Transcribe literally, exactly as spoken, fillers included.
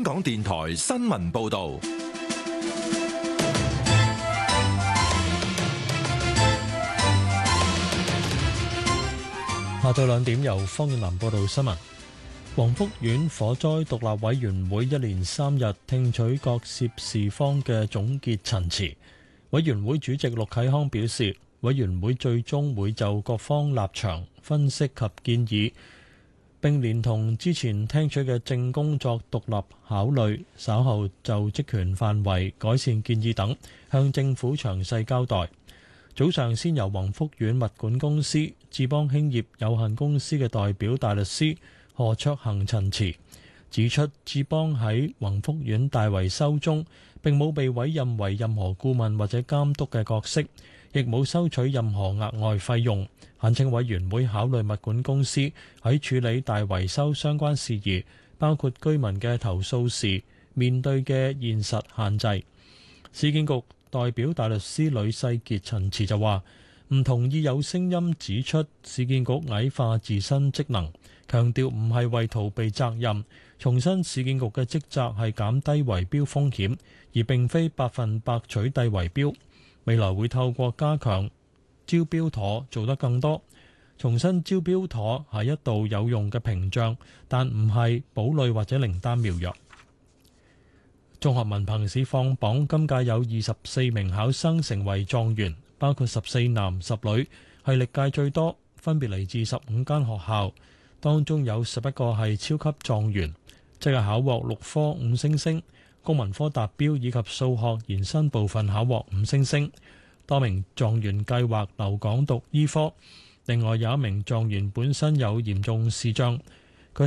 港電台新聞報道。 下晝兩點，由方遠南報道新聞。黃福苑火災獨立委員會一連三日聽取各涉事方嘅總結陳詞。委員會主席陸啟康表示，委員會最終會就各方立場分析及建議，並連同之前聽取嘅證供作獨立考慮，稍後就職權範圍、改善建議等向政府詳細交代。早上先由宏福苑物管公司智邦興業有限公司嘅代表大律師何卓恒陳詞，指出智邦喺宏福苑大維修中並冇被委任為任何顧問或者監督嘅角色，亦冇收取任何額外費用，懇請委員會考慮物管公司喺處理大維修相關事宜，包括居民嘅投訴時面對嘅現實限制。市建局代表大律師呂世傑陳詞就話，唔同意有聲音指出市建局矮化自身職能，強調唔係為逃避責任，重申市建局嘅職責係減低圍標風險，而並非百分百取締圍標。未來會透過加強招標妥做得更多，重申招標妥係一道有用嘅屏障，但唔係堡壘或者靈丹妙藥。綜合文憑試放榜，今屆有二十四名考生成為狀元，包括十四男十女，係歷屆最多，分別嚟自十五間學校，當中有十一個係超級狀元，即係考獲六科五星星，公民科達標以及數學延伸部分考獲五星星。多名狀元計劃留港讀醫科，另外有一名狀元本身有嚴重視障，